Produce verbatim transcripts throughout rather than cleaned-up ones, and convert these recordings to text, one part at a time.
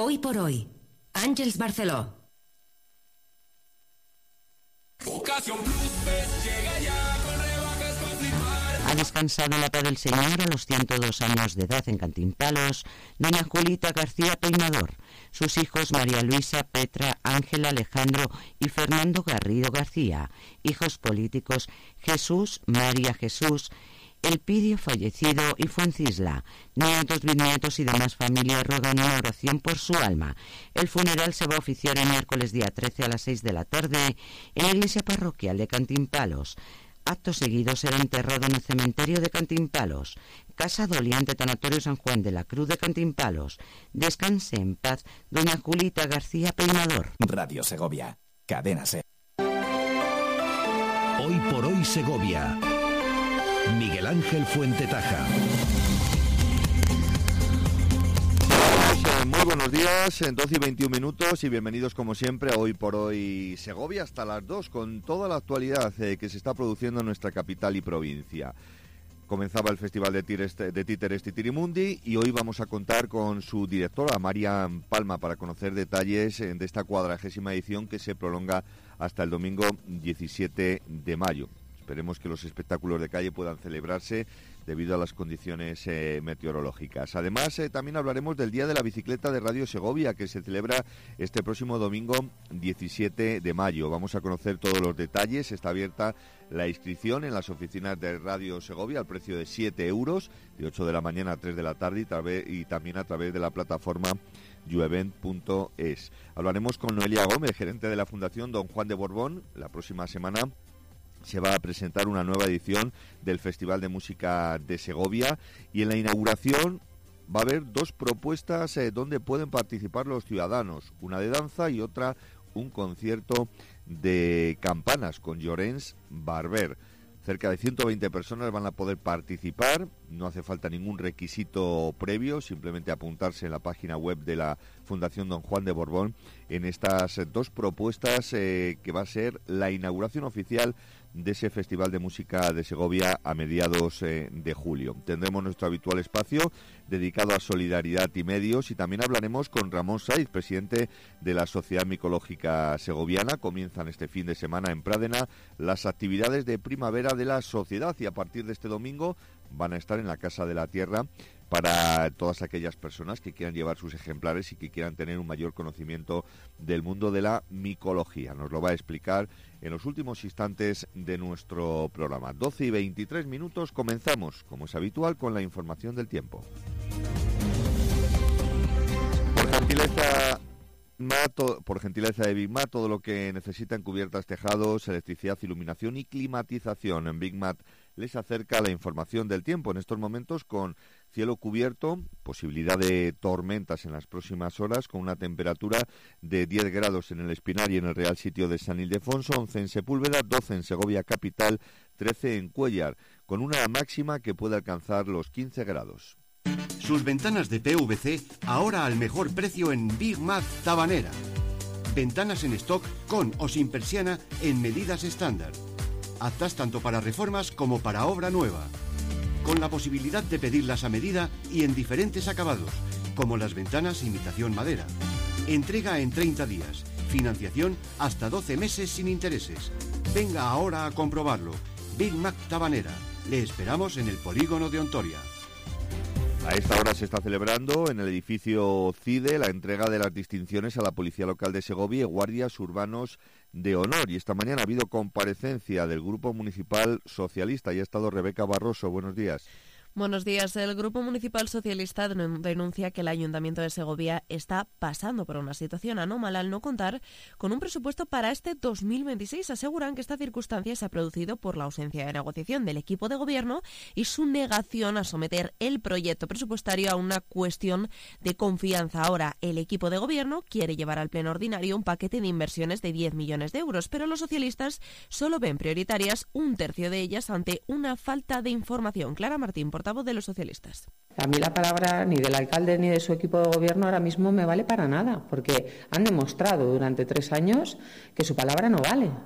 Hoy por hoy, Àngels Barceló. Ocasión Plus Fest llega ya con rebajas para flipar. Ha descansado la paz del Señor a los ciento dos años de edad en Cantimpalos doña Julita García Peinador. Sus hijos María Luisa, Petra, Ángela, Alejandro y Fernando Garrido García. Hijos políticos Jesús, María Jesús, Elpidio fallecido y Fuencisla. Nietos, bisnietos y demás familias ruegan una oración por su alma. El funeral se va a oficiar el miércoles día trece a las seis de la tarde en la iglesia parroquial de Cantimpalos. Acto seguido será enterrado en el cementerio de Cantimpalos. Casa Doliente, Tanatorio San Juan de la Cruz de Cantimpalos. Descanse en paz doña Julita García Peinador. Radio Segovia, cadena SER. Hoy por hoy Segovia. Miguel Ángel Fuentetaja. Muy buenos días, en doce y veintiún minutos y bienvenidos como siempre a Hoy por Hoy Segovia hasta las dos con toda la actualidad eh, que se está produciendo en nuestra capital y provincia. Comenzaba el Festival de, Tires, de Títeres Titirimundi y hoy vamos a contar con su directora, Marian Palma, para conocer detalles de esta cuadragésima edición que se prolonga hasta el domingo diecisiete de mayo. Esperemos que los espectáculos de calle puedan celebrarse debido a las condiciones eh, meteorológicas. Además, eh, también hablaremos del Día de la Bicicleta de Radio Segovia, que se celebra este próximo domingo diecisiete de mayo. Vamos a conocer todos los detalles. Está abierta la inscripción en las oficinas de Radio Segovia al precio de siete euros, de ocho de la mañana a tres de la tarde y, y también a través de la plataforma youevent punto es. Hablaremos con Noelia Gómez, gerente de la Fundación Don Juan de Borbón. La próxima semana se va a presentar una nueva edición del Festival de Música de Segovia y en la inauguración va a haber dos propuestas eh, donde pueden participar los ciudadanos, una de danza y otra un concierto de campanas con Llorens Barber. Cerca de ciento veinte personas van a poder participar, no hace falta ningún requisito previo, simplemente apuntarse en la página web de la Fundación Don Juan de Borbón en estas dos propuestas eh, que va a ser la inauguración oficial de ese Festival de Música de Segovia a mediados eh, de julio. Tendremos nuestro habitual espacio dedicado a solidaridad y medios y también hablaremos con Ramón Saiz, presidente de la Sociedad Micológica Segoviana. Comienzan este fin de semana en Pradena las actividades de primavera de la sociedad y a partir de este domingo van a estar en la Casa de la Tierra para todas aquellas personas que quieran llevar sus ejemplares y que quieran tener un mayor conocimiento del mundo de la micología. Nos lo va a explicar en los últimos instantes de nuestro programa. doce y veintitrés minutos, comenzamos, como es habitual, con la información del tiempo. Por gentileza, Mato, por gentileza de Big Mat, todo lo que necesitan: cubiertas, tejados, electricidad, iluminación y climatización. En Big Mat les acerca la información del tiempo en estos momentos con cielo cubierto, posibilidad de tormentas en las próximas horas, con una temperatura de diez grados en el Espinar y en el Real Sitio de San Ildefonso, once en Sepúlveda, doce en Segovia capital, trece en Cuéllar, con una máxima que puede alcanzar los quince grados. Sus ventanas de P V C ahora al mejor precio en Big Mat Tabanera. Ventanas en stock con o sin persiana en medidas estándar. Aptas tanto para reformas como para obra nueva. Con la posibilidad de pedirlas a medida y en diferentes acabados, como las ventanas imitación madera. Entrega en treinta días. Financiación hasta doce meses sin intereses. Venga ahora a comprobarlo. Big Mac Tabanera. Le esperamos en el polígono de Ontoria. A esta hora se está celebrando en el edificio CIDE la entrega de las distinciones a la Policía Local de Segovia y Guardias Urbanos de Honor. Y esta mañana ha habido comparecencia del Grupo Municipal Socialista y ha estado Rebeca Barroso. Buenos días. Buenos días. El Grupo Municipal Socialista denuncia que el Ayuntamiento de Segovia está pasando por una situación anómala al no contar con un presupuesto para este dos mil veintiséis. Aseguran que esta circunstancia se ha producido por la ausencia de negociación del equipo de gobierno y su negación a someter el proyecto presupuestario a una cuestión de confianza. Ahora, el equipo de gobierno quiere llevar al pleno ordinario un paquete de inversiones de diez millones de euros, pero los socialistas solo ven prioritarias un tercio de ellas ante una falta de información. Clara Martín, por portavoz de los socialistas. A mí la palabra ni del alcalde ni de su equipo de gobierno ahora mismo me vale para nada, porque han demostrado durante tres años que su palabra no vale.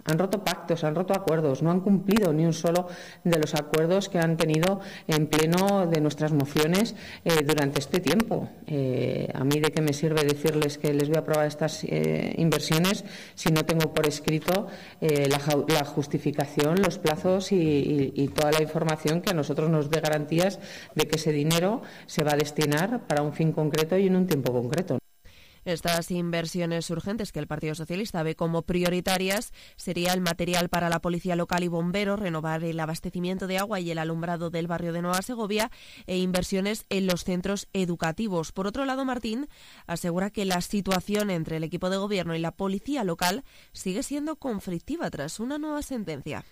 Han roto pactos, han roto acuerdos, no han cumplido ni un solo de los acuerdos que han tenido en pleno de nuestras mociones eh, durante este tiempo. Eh, a mí de qué me sirve decirles que les voy a aprobar estas eh, inversiones si no tengo por escrito eh, la, la justificación, los plazos y, y, y toda la información que a nosotros nos dé garantías de que ese dinero se va a destinar para un fin concreto y en un tiempo concreto. Estas inversiones urgentes que el Partido Socialista ve como prioritarias sería el material para la policía local y bomberos, renovar el abastecimiento de agua y el alumbrado del barrio de Nueva Segovia e inversiones en los centros educativos. Por otro lado, Martín asegura que la situación entre el equipo de gobierno y la policía local sigue siendo conflictiva tras una nueva sentencia.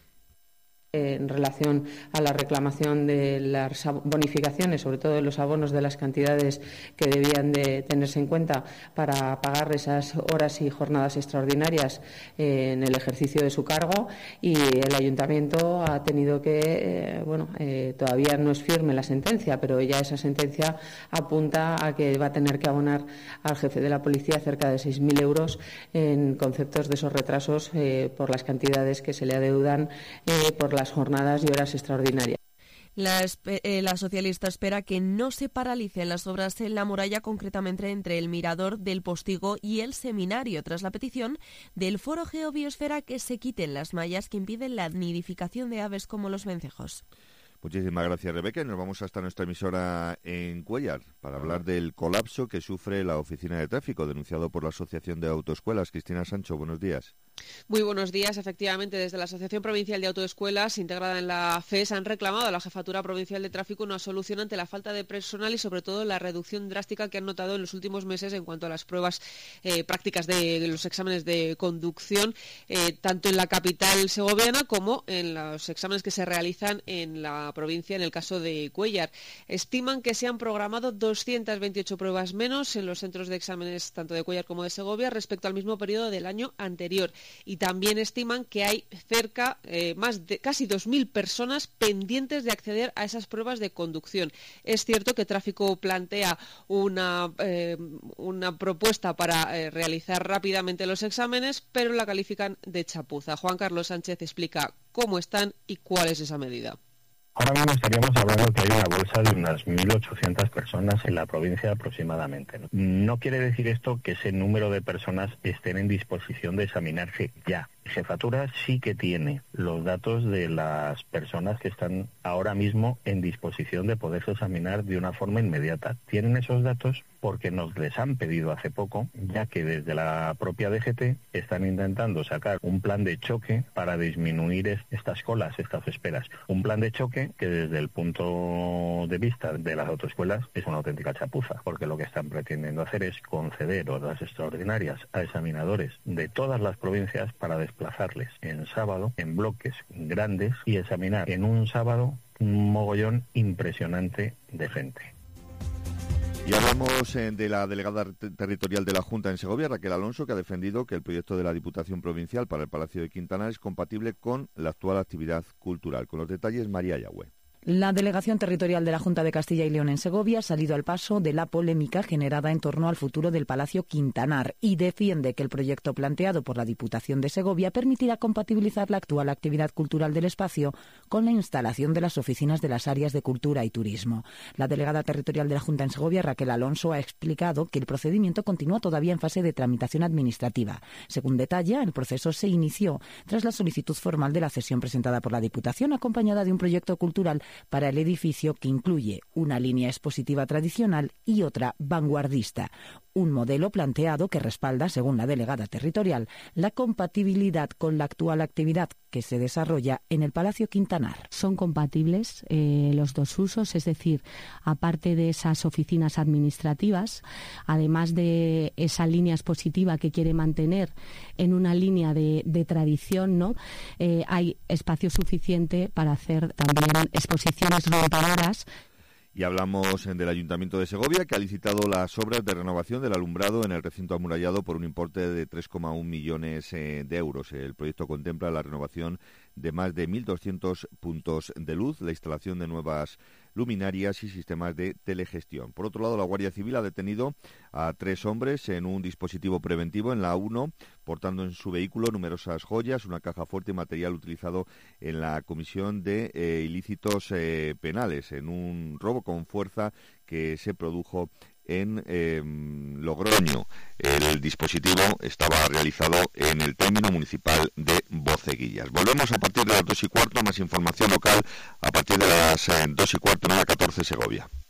En relación a la reclamación de las bonificaciones, sobre todo de los abonos de las cantidades que debían de tenerse en cuenta para pagar esas horas y jornadas extraordinarias eh, en el ejercicio de su cargo, y el Ayuntamiento ha tenido que, eh, bueno, eh, todavía no es firme la sentencia, pero ya esa sentencia apunta a que va a tener que abonar al jefe de la policía cerca de seis mil euros en conceptos de esos retrasos eh, por las cantidades que se le adeudan eh, por la las jornadas y horas extraordinarias. La, eh, la socialista espera que no se paralicen las obras en la muralla, concretamente entre el mirador del Postigo y el seminario, tras la petición del Foro Geobiosfera que se quiten las mallas que impiden la nidificación de aves como los vencejos. Muchísimas gracias, Rebeca. Y nos vamos hasta nuestra emisora en Cuéllar para hablar del colapso que sufre la oficina de tráfico, denunciado por la Asociación de Autoescuelas. Cristina Sancho, buenos días. Muy buenos días. Efectivamente, desde la Asociación Provincial de Autoescuelas, integrada en la F E S, han reclamado a la Jefatura Provincial de Tráfico una solución ante la falta de personal y, sobre todo, la reducción drástica que han notado en los últimos meses en cuanto a las pruebas eh, prácticas de los exámenes de conducción, eh, tanto en la capital segoviana como en los exámenes que se realizan en la provincia, en el caso de Cuéllar. Estiman que se han programado doscientas veintiocho pruebas menos en los centros de exámenes tanto de Cuéllar como de Segovia respecto al mismo periodo del año anterior. Y también estiman que hay cerca, eh, más de casi dos mil personas pendientes de acceder a esas pruebas de conducción. Es cierto que Tráfico plantea una, eh, una propuesta para eh, realizar rápidamente los exámenes, pero la califican de chapuza. Juan Carlos Sánchez explica cómo están y cuál es esa medida. Ahora mismo estaríamos hablando que hay una bolsa de unas mil ochocientas personas en la provincia aproximadamente. ¿no? no quiere decir esto que ese número de personas estén en disposición de examinarse ya. Jefatura sí que tiene los datos de las personas que están ahora mismo en disposición de poderse examinar de una forma inmediata. Tienen esos datos porque nos les han pedido hace poco, ya que desde la propia D G T están intentando sacar un plan de choque para disminuir estas colas, estas esperas. Un plan de choque que desde el punto de vista de las autoescuelas es una auténtica chapuza, porque lo que están pretendiendo hacer es conceder horas extraordinarias a examinadores de todas las provincias para desplazarles en sábado en bloques grandes y examinar en un sábado un mogollón impresionante de gente. Y hablamos eh, de la delegada ter- territorial de la Junta en Segovia, Raquel Alonso, que ha defendido que el proyecto de la Diputación Provincial para el Palacio de Quintanar es compatible con la actual actividad cultural. Con los detalles, María Yagüe. La Delegación Territorial de la Junta de Castilla y León en Segovia ha salido al paso de la polémica generada en torno al futuro del Palacio Quintanar y defiende que el proyecto planteado por la Diputación de Segovia permitirá compatibilizar la actual actividad cultural del espacio con la instalación de las oficinas de las áreas de cultura y turismo. La delegada territorial de la Junta en Segovia, Raquel Alonso, ha explicado que el procedimiento continúa todavía en fase de tramitación administrativa. Según detalla, el proceso se inició tras la solicitud formal de la cesión presentada por la Diputación, acompañada de un proyecto cultural para el edificio que incluye una línea expositiva tradicional y otra vanguardista. Un modelo planteado que respalda, según la delegada territorial, la compatibilidad con la actual actividad que se desarrolla en el Palacio Quintanar. Son compatibles eh, los dos usos, es decir, aparte de esas oficinas administrativas, además de esa línea expositiva que quiere mantener en una línea de, de tradición, ¿no? Eh, hay espacio suficiente para hacer también exposiciones rompadoras. Y hablamos del Ayuntamiento de Segovia, que ha licitado las obras de renovación del alumbrado en el recinto amurallado por un importe de tres coma uno millones eh, de euros. El proyecto contempla la renovación de más de mil doscientos puntos de luz, la instalación de nuevas luminarias y sistemas de telegestión. Por otro lado, la Guardia Civil ha detenido a tres hombres en un dispositivo preventivo en la A uno, portando en su vehículo numerosas joyas, una caja fuerte y material utilizado en la comisión de eh, ilícitos eh, penales, en un robo con fuerza que se produjo en eh, Logroño. El dispositivo estaba realizado en el término municipal de Boceguillas. Volvemos a partir de las dos y cuarto, más información local a partir de las eh, dos y cuarto en la catorce Segovia.